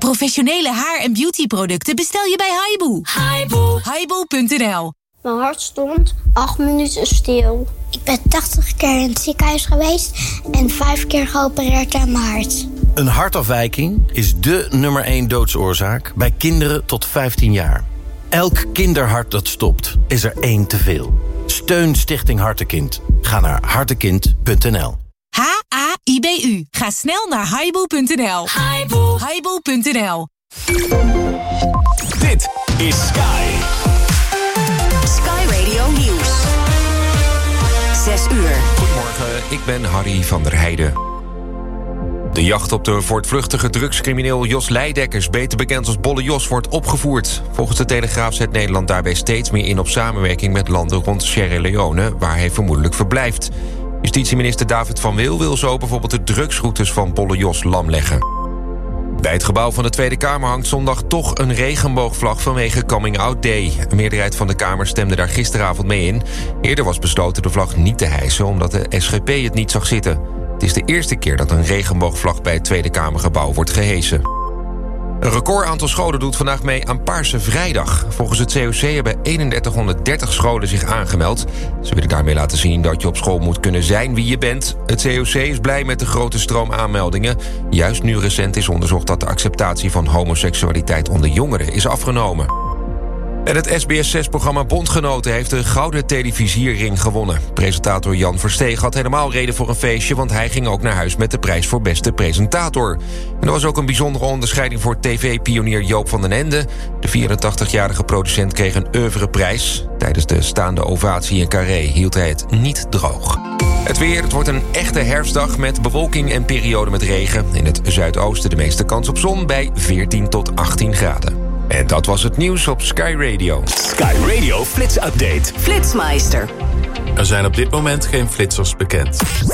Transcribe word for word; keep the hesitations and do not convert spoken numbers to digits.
Professionele haar- en beautyproducten bestel je bij Haibu. Haibu. Haibu punt n l. Mijn hart stond acht minuten stil. Ik ben tachtig keer in het ziekenhuis geweest en vijf keer geopereerd aan mijn hart. Een hartafwijking is dé nummer één doodsoorzaak bij kinderen tot vijftien jaar. Elk kinderhart dat stopt, is er één te veel. Steun Stichting Hartekind. Ga naar hartekind punt n l. H A I B U. Ga snel naar haibu punt n l. Haibu. Haibu punt n l. Dit is Sky. Sky Radio Nieuws. Zes uur. Goedemorgen, ik ben Harry van der Heijden. De jacht op de voortvluchtige drugscrimineel Jos Leidekkers, beter bekend als Bolle Jos, wordt opgevoerd. Volgens de Telegraaf zet Nederland daarbij steeds meer in op samenwerking met landen rond Sierra Leone, waar hij vermoedelijk verblijft. Justitieminister David van Wil wil zo bijvoorbeeld de drugsroutes van Bolle Jos lamleggen. Bij het gebouw van de Tweede Kamer hangt zondag toch een regenboogvlag vanwege Coming Out Day. Een meerderheid van de Kamer stemde daar gisteravond mee in. Eerder was besloten de vlag niet te hijsen omdat de S G P het niet zag zitten. Het is de eerste keer dat een regenboogvlag bij het Tweede Kamergebouw wordt gehesen. Een record aantal scholen doet vandaag mee aan Paarse Vrijdag. Volgens het C O C hebben drieduizend honderddertig scholen zich aangemeld. Ze willen daarmee laten zien dat je op school moet kunnen zijn wie je bent. Het C O C is blij met de grote stroom aanmeldingen. Juist nu recent is onderzocht dat de acceptatie van homoseksualiteit onder jongeren is afgenomen. En het S B S zes-programma Bondgenoten heeft de Gouden Televisierring gewonnen. Presentator Jan Versteeg had helemaal reden voor een feestje, want hij ging ook naar huis met de prijs voor beste presentator. En er was ook een bijzondere onderscheiding voor T V-pionier Joop van den Ende. De vierentachtigjarige producent kreeg een oeuvreprijs. Tijdens de staande ovatie in Carré hield hij het niet droog. Het weer, het wordt een echte herfstdag met bewolking en perioden met regen. In het zuidoosten de meeste kans op zon bij veertien tot achttien graden. En dat was het nieuws op Sky Radio. Sky Radio Flits Update. Flitsmeister. Er zijn op dit moment geen flitsers bekend.